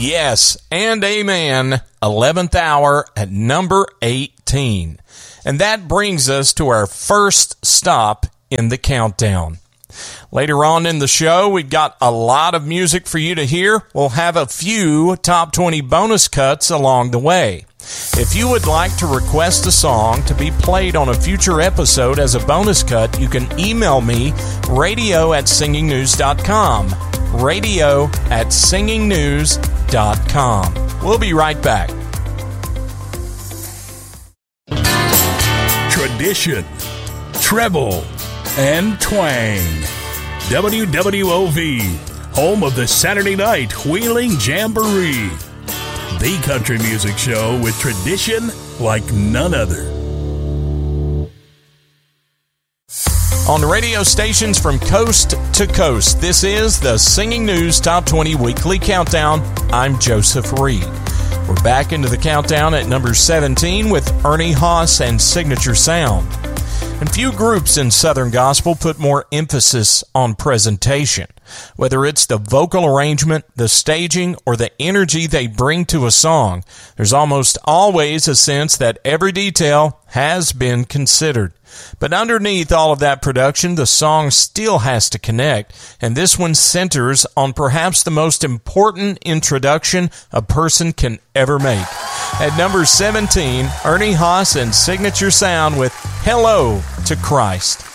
Yes, and amen. 11th hour at number 18. And that brings us to our first stop in the countdown. Later on in the show, we've got a lot of music for you to hear. We'll have a few top 20 bonus cuts along the way. If you would like to request a song to be played on a future episode as a bonus cut, you can email me, radio@singingnews.com. radio@singingnews.com. We'll be right back. Tradition, treble, and twang. WWOV, home of the Saturday Night Wheeling Jamboree. The country music show with tradition like none other. On the radio stations from coast to coast, this is the Singing News Top 20 Weekly Countdown. I'm Joseph Reed. We're back into the countdown at number 17 with Ernie Haas and Signature Sound. And few groups in Southern Gospel put more emphasis on presentation. Whether it's the vocal arrangement, the staging, or the energy they bring to a song, there's almost always a sense that every detail has been considered. But underneath all of that production, the song still has to connect, and this one centers on perhaps the most important introduction a person can ever make. At number 17, Ernie Haas and Signature Sound with Hello to Christ.